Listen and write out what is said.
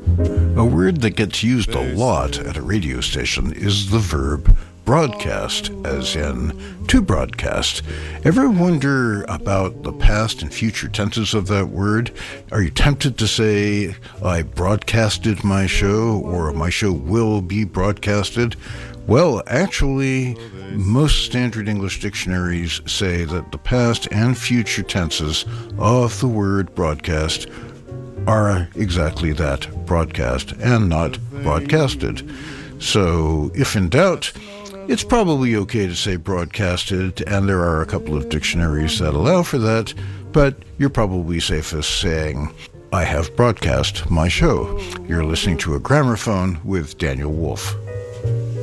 A word that gets used a lot at a radio station is the verb broadcast, as in to broadcast. Ever wonder about the past and future tenses of that word? Are you tempted to say, I broadcasted my show, or my show will be broadcasted? Well, actually, most standard English dictionaries say that the past and future tenses of the word broadcast are exactly that, broadcast, and not broadcasted. So, if in doubt, it's probably okay to say broadcasted, and there are a couple of dictionaries that allow for that, but you're probably safest saying, I have broadcast my show. You're listening to A Gramophone with Daniel Wolf.